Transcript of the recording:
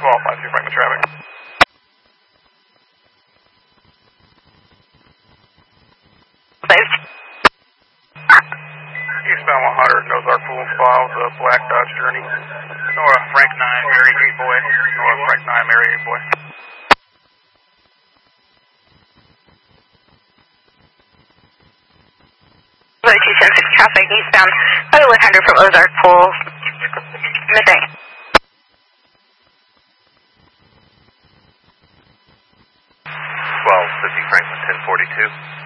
1252 Franklin traffic. Eastbound 100, Ozark Pool Spa with a black Dodge Journey. Nora Frank 9, Mary 8 boy. Nora Frank 9, Mary 8 boy. Traffic eastbound, Highway 100 from Ozark Pool. Missing. 1250 Franklin 1042.